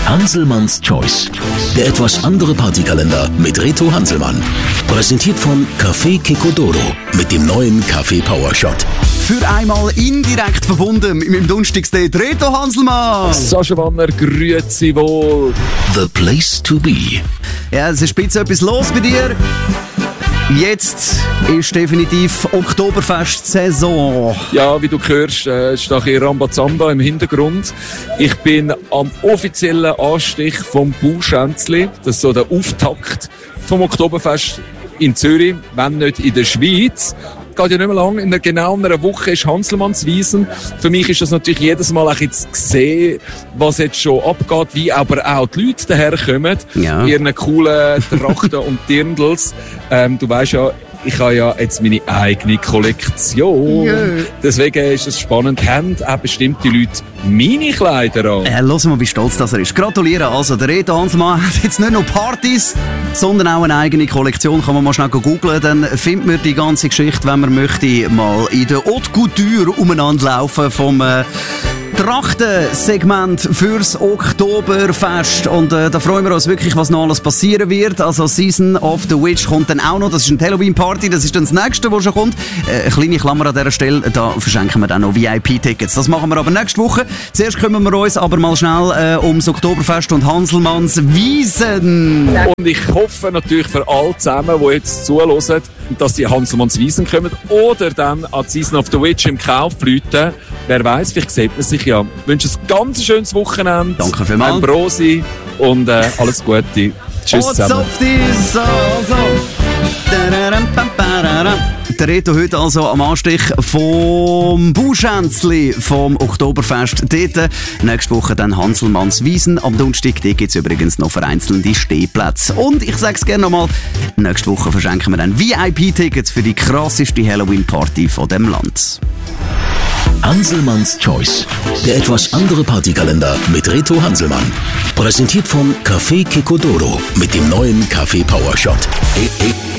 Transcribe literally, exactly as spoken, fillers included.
Hanselmanns Choice. Der etwas andere Partykalender mit Reto Hanselmann. Präsentiert von Café Kekodoro mit dem neuen Kaffee Power Shot. Für einmal indirekt verbunden mit meinem Donnerstagsdate Reto Hanselmann. Sascha Wanner, grüezi wohl. The place to be. Ja, es ist ein bisschen etwas los bei dir. Jetzt ist definitiv Oktoberfest-Saison. Ja, wie du hörst, äh, steht hier Rambazamba im Hintergrund. Ich bin am offiziellen Anstich vom Bauschänzli. Das ist so der Auftakt vom Oktoberfest in Zürich, wenn nicht in der Schweiz. Geht ja nicht mehr lang. In einer, genau einer Woche ist Hanselmannswiesen. Für mich ist das natürlich jedes Mal auch jetzt gesehen, was jetzt schon abgeht, wie aber auch die Leute daherkommen. Ja. In ihren coolen Trachten und Dirndls. Ähm, du weisst ja, ich habe ja jetzt meine eigene Kollektion. Yeah. Deswegen ist es spannend. Haben auch bestimmte Leute meine Kleider an? Äh, hören wir, wie stolz das er ist. Gratulieren. Also, der Reto Hanselmann hat jetzt nicht nur Partys, sondern auch eine eigene Kollektion. Kann man mal schnell googlen, dann findet man die ganze Geschichte, wenn man möchte, mal in der Haute Couture umeinander laufen vom äh, Trachtensegment fürs Oktoberfest. Und äh, da freuen wir uns wirklich, was noch alles passieren wird. Also Season of the Witch kommt dann auch noch. Das ist eine Halloween-Party, das ist dann das nächste, was schon kommt. Äh, eine kleine Klammer an dieser Stelle, da verschenken wir dann noch V I P-Tickets. Das machen wir aber nächste Woche. Zuerst kümmern wir uns aber mal schnell äh, ums Oktoberfest und Hanselmannswiesen. Und ich hoffe natürlich für alle zusammen, die jetzt zuhören, dass die Hanselmannswiesen kommen oder dann an die Season of the Witch im Kaufleuten. Wer weiss, vielleicht sieht man sich ja. Ich wünsche ein ganz schönes Wochenende. Danke vielmals. Ein Brosi und äh, alles Gute. Tschüss zusammen. Der Reto heute also am Anstich vom Bauschänzli vom Oktoberfest. Dort nächste Woche dann Hanselmannswiesen. Am Donnerstag gibt es übrigens noch vereinzelte Stehplätze. Und ich sage es gerne nochmal, nächste Woche verschenken wir dann V I P-Tickets für die krasseste Halloween-Party von dem Land. Hanselmanns Choice. Der etwas andere Partykalender mit Reto Hanselmann. Präsentiert von Café Kekodoro mit dem neuen Kaffee Power Shot.